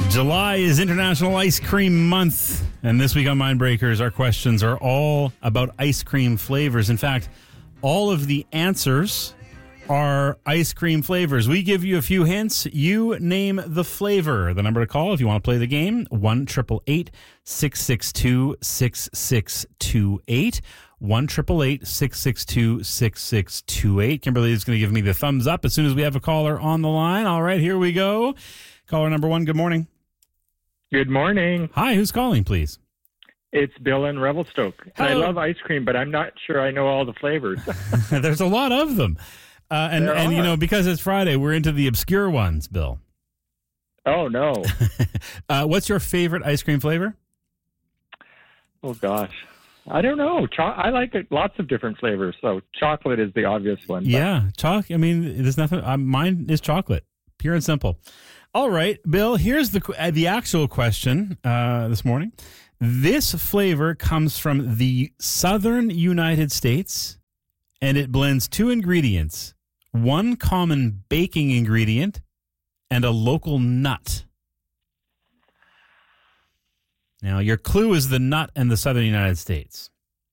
July is International Ice Cream Month, and this week on Mindbreakers, our questions are all about ice cream flavors. In fact, all of the answers are ice cream flavors. We give you a few hints. You name the flavor. The number to call if you want to play the game, 1-888-662-6628. 1-888-662-6628. Kimberly is going to give me the thumbs up as soon as we have a caller on the line. All right, here we go. Caller number one, good morning. Good morning. Hi, who's calling, please? It's Bill in Revelstoke. I love ice cream, but I'm not sure I know all the flavors. There's a lot of them. And you know, because it's Friday, we're into the obscure ones, Bill. Oh, no. What's your favorite ice cream flavor? Oh, gosh. I don't know. I like lots of different flavors, so chocolate is the obvious one. Yeah, I mean, there's nothing. Mine is chocolate, pure and simple. All right, Bill, here's the actual question this morning. This flavor comes from the southern United States, and it blends two ingredients, one common baking ingredient and a local nut. Now, your clue is the nut and the southern United States.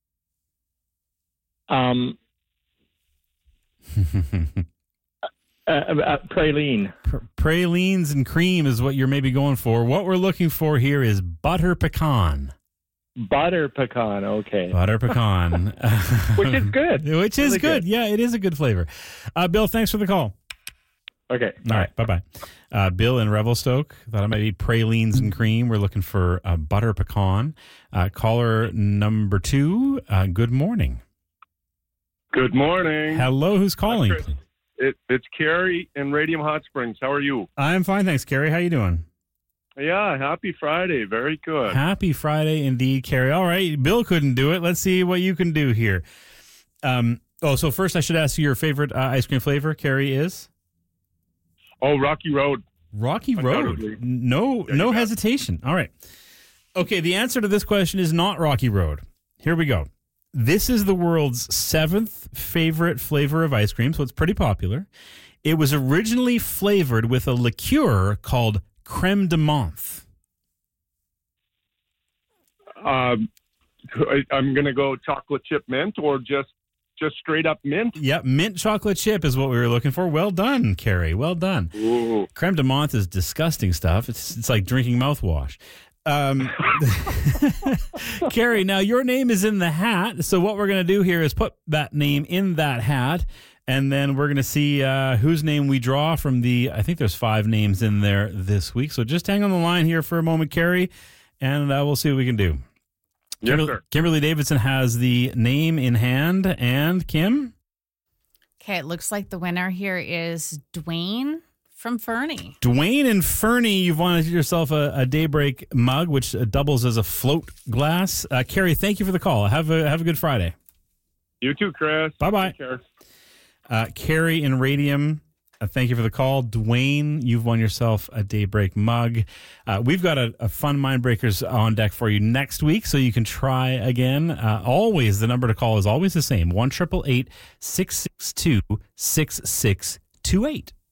Praline. Pralines and cream is what you're maybe going for. What we're looking for here is butter pecan. Butter pecan, okay. Butter pecan. Which is good. Which is really good. Yeah, it is a good flavor. Bill, thanks for the call. Okay. All right, bye-bye. Bill in Revelstoke, thought it might be pralines and cream. We're looking for butter pecan. Caller number two, good morning. Good morning. Hello, who's calling? It's Carrie in Radium Hot Springs. How are you? I'm fine, thanks, Carrie. How you doing? Yeah, happy Friday. Very good. Happy Friday indeed, Carrie. All right, Bill couldn't do it. Let's see what you can do here. So first I should ask you your favorite ice cream flavor, Carrie, is? Oh, Rocky Road. Rocky Road. No hesitation. All right. Okay, the answer to this question is not Rocky Road. Here we go. This is the world's 7th favorite flavor of ice cream, so it's pretty popular. It was originally flavored with a liqueur called creme de menthe. I'm going to go chocolate chip mint or just straight up mint. Yep, mint chocolate chip is what we were looking for. Well done, Carrie. Well done. Ooh. Creme de menthe is disgusting stuff. It's like drinking mouthwash. Carrie, now your name is in the hat. So what we're going to do here is put that name in that hat. And then we're going to see whose name we draw from I think there's 5 names in there this week. So just hang on the line here for a moment, Carrie, and we'll see what we can do. Yes, sir. Kimberly Davidson has the name in hand. And Kim? Okay, it looks like the winner here is Dwayne from Fernie. Dwayne and Fernie, you've wanted yourself a Daybreak mug, which doubles as a float glass. Carrie, thank you for the call. Have a good Friday. You too, Chris. Bye-bye. Take care. Carrie in Radium, thank you for the call. Dwayne, you've won yourself a Daybreak mug. We've got a fun Mindbreakers on deck for you next week, so you can try again. Always, the number to call is always the same, 1-888-662-6628.